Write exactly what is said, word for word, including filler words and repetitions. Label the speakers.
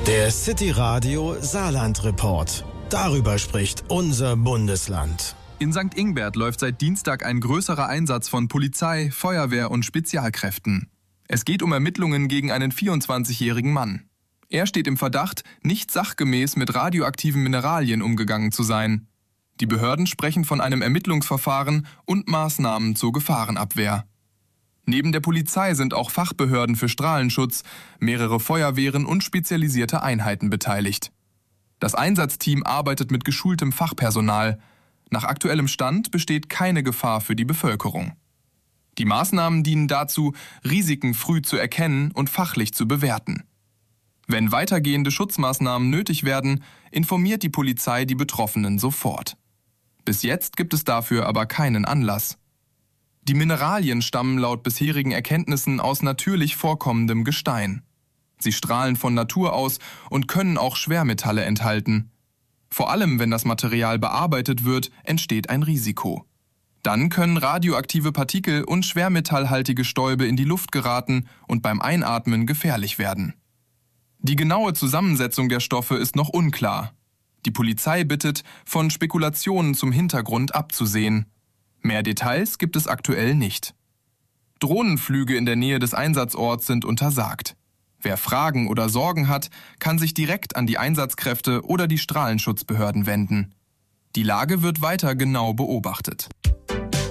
Speaker 1: Der City Radio Saarland Report. Darüber spricht unser Bundesland.
Speaker 2: In Sankt Ingbert läuft seit Dienstag ein größerer Einsatz von Polizei, Feuerwehr und Spezialkräften. Es geht um Ermittlungen gegen einen vierundzwanzigjährigen Mann. Er steht im Verdacht, nicht sachgemäß mit radioaktiven Mineralien umgegangen zu sein. Die Behörden sprechen von einem Ermittlungsverfahren und Maßnahmen zur Gefahrenabwehr. Neben der Polizei sind auch Fachbehörden für Strahlenschutz, mehrere Feuerwehren und spezialisierte Einheiten beteiligt. Das Einsatzteam arbeitet mit geschultem Fachpersonal. Nach aktuellem Stand besteht keine Gefahr für die Bevölkerung. Die Maßnahmen dienen dazu, Risiken früh zu erkennen und fachlich zu bewerten. Wenn weitergehende Schutzmaßnahmen nötig werden, informiert die Polizei die Betroffenen sofort. Bis jetzt gibt es dafür aber keinen Anlass. Die Mineralien stammen laut bisherigen Erkenntnissen aus natürlich vorkommendem Gestein. Sie strahlen von Natur aus und können auch Schwermetalle enthalten. Vor allem, wenn das Material bearbeitet wird, entsteht ein Risiko. Dann können radioaktive Partikel und schwermetallhaltige Stäube in die Luft geraten und beim Einatmen gefährlich werden. Die genaue Zusammensetzung der Stoffe ist noch unklar. Die Polizei bittet, von Spekulationen zum Hintergrund abzusehen. Mehr Details gibt es aktuell nicht. Drohnenflüge in der Nähe des Einsatzorts sind untersagt. Wer Fragen oder Sorgen hat, kann sich direkt an die Einsatzkräfte oder die Strahlenschutzbehörden wenden. Die Lage wird weiter genau beobachtet.